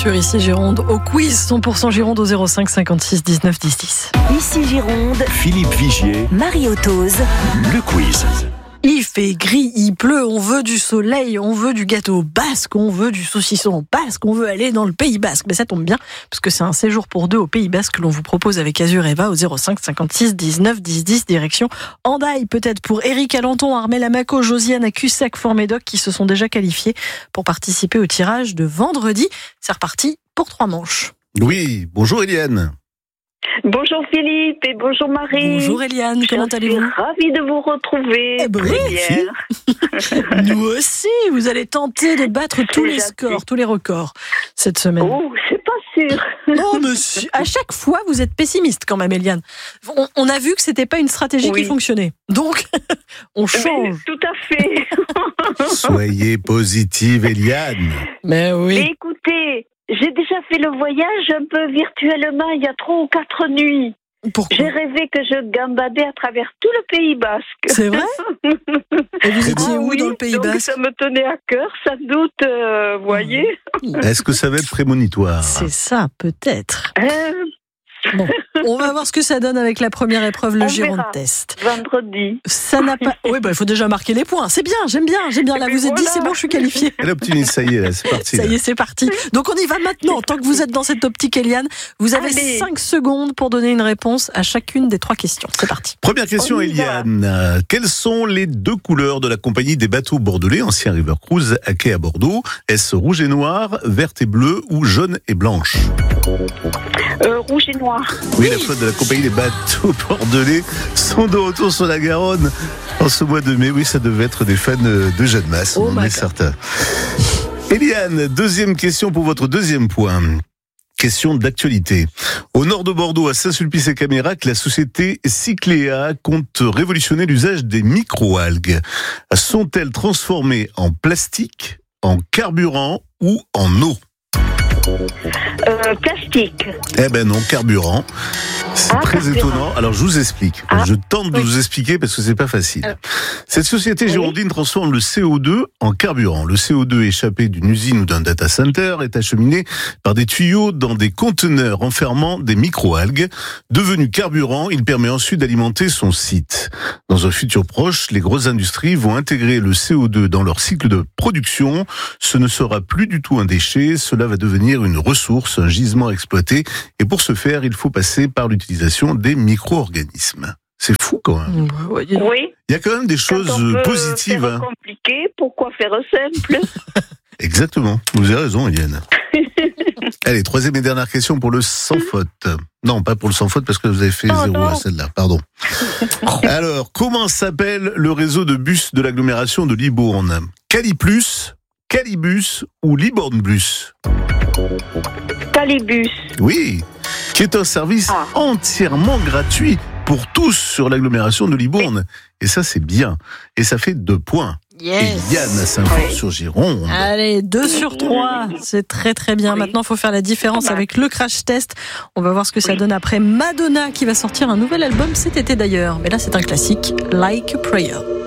sûr, ici Gironde, au quiz 100% Gironde au 05 56 19 10 10. Ici Gironde, Philippe Vigier, Marie Autoz, le quiz. Il fait gris, il pleut, on veut du soleil, on veut du gâteau basque, on veut du saucisson basque, on veut aller dans le Pays Basque. Mais ça tombe bien, parce que c'est un séjour pour deux au Pays Basque que l'on vous propose avec Azur Eva au 05 56 19 10 10, direction Hendaye, peut-être pour Eric Alenton, Armel Amaco, Josiane à Cussac-Fort-Médoc qui se sont déjà qualifiés pour participer au tirage de vendredi. C'est reparti pour 3 manches. Oui, bonjour Eliane. Bonjour Philippe et bonjour Marie. Bonjour Eliane, comment allez-vous ? Je suis ravie de vous retrouver. Nous aussi, vous allez tenter de battre tous les scores, tous les records cette semaine. Oh, c'est pas sûr. Non, monsieur, à chaque fois, vous êtes pessimiste quand même, Eliane. On a vu que c'était pas une stratégie qui fonctionnait. Donc, on change. Mais, tout à fait. Soyez positive, Eliane. Mais oui. Mais écoutez, j'ai déjà fait le voyage un peu virtuellement il y a 3 ou 4 nuits. Pourquoi ? J'ai rêvé que je gambadais à travers tout le Pays Basque. C'est vrai ? Et vous étiez où dans le Pays donc Basque ? Ça me tenait à cœur, sans doute, voyez. Est-ce que ça va être prémonitoire ? C'est ça, peut-être. Bon, on va voir ce que ça donne avec la première épreuve, le Gironde Test. Vendredi. Ça n'a pas. Oui, il faut déjà marquer les points. C'est bien, j'aime bien. Là, vous êtes dit, c'est bon, je suis qualifiée. Elle optimiste, ça y est, là, c'est parti. Ça y est, c'est parti. Donc, on y va maintenant. Tant que vous êtes dans cette optique, Eliane, vous avez 5 secondes pour donner une réponse à chacune des 3 questions. C'est parti. Première question, Eliane. Quelles sont les 2 couleurs de la compagnie des bateaux bordelais, ancien River Cruise, à quai à Bordeaux ? Est-ce rouge et noir, verte et bleue ou jaune et blanche ? Rouge et noir. Oui, la flotte de la compagnie des bateaux bordelais sont de retour sur la Garonne en ce mois de mai. Oui, ça devait être des fans de Jeanne Masse, on en est certain. Eliane, deuxième question pour votre deuxième point. Question d'actualité. Au nord de Bordeaux, à Saint-Sulpice-et-Camérac, la société Cycléa compte révolutionner l'usage des microalgues. Sont-elles transformées en plastique, en carburant ou en eau ? Plastique. Eh ben non, carburant. C'est très étonnant. Alors je vous explique. Je tente de vous expliquer parce que c'est pas facile. Cette société girondine transforme le CO2 en carburant. Le CO2 échappé d'une usine ou d'un data center est acheminé par des tuyaux dans des conteneurs renfermant des microalgues. Devenu carburant, il permet ensuite d'alimenter son site. Dans un futur proche, les grosses industries vont intégrer le CO2 dans leur cycle de production. Ce ne sera plus du tout un déchet, cela va devenir une ressource, un gisement exploité. Et pour ce faire, il faut passer par l'utilisation des micro-organismes. C'est fou quand même. Oui. Il y a quand même des choses positives. C'est compliqué, pourquoi faire simple ? Exactement, vous avez raison, Eliane. Allez, troisième et dernière question pour le sans faute. Non, pas pour le sans faute parce que vous avez fait 0 à celle-là, pardon. Alors, comment s'appelle le réseau de bus de l'agglomération de Libourne ? Caliplus, Calibus ou Libournebus ? Calibus. Oui, qui est un service entièrement gratuit pour tous sur l'agglomération de Libourne. Et ça, c'est bien. Et ça fait 2 points. Yes. Et Yann à Saint-Fort-sur-Gironde. Allez, 2 sur 3. C'est très très bien. Maintenant, il faut faire la différence avec le crash test. On va voir ce que ça donne après Madonna qui va sortir un nouvel album cet été d'ailleurs. Mais là, c'est un classique, Like a Prayer.